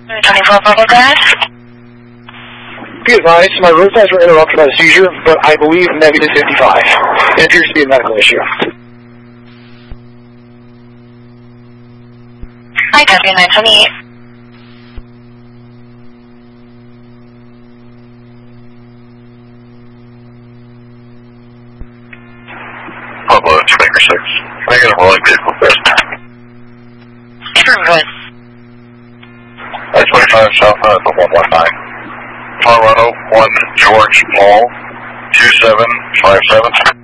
24 Purple Gas. Be advised, my road signs were interrupted by the seizure, but I believe negative 55. It appears to be a medical issue. I copy 928. Pablo, it's Finger 6. Can I get a rolling vehicle first? Affirmative. I-25 southbound at 119. Colorado 1 George Paul 2757.